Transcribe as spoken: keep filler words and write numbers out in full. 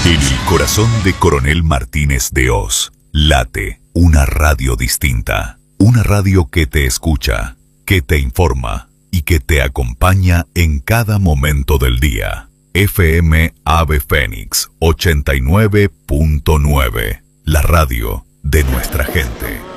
En el corazón de Coronel Martínez de Oz, late una radio distinta. Una radio que te escucha, que te informa y que te acompaña en cada momento del día. F M Ave Fénix ochenta y nueve punto nueve, la radio de nuestra gente.